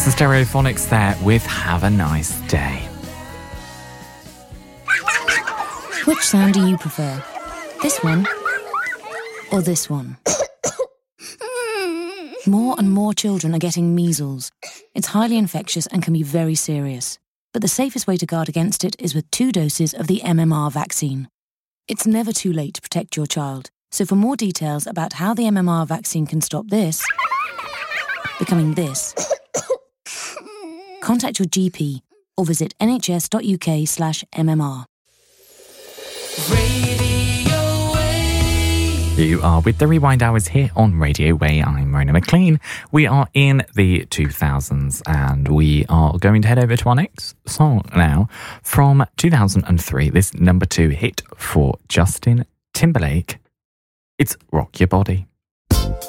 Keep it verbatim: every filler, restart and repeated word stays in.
That's the Stereophonics there with Have a Nice Day. Which sound do you prefer? This one? Or this one? More and more children are getting measles. It's highly infectious and can be very serious. But the safest way to guard against it is with two doses of the M M R vaccine. It's never too late to protect your child. So for more details about how the M M R vaccine can stop this becoming this, contact your G P or visit nhs.uk slash MMR. You are with the Rewind Hours here on Radio Way. I'm Rona McLean. We are in the two thousands and we are going to head over to our next song now from two thousand three. This number two hit for Justin Timberlake. It's Rock Your Body.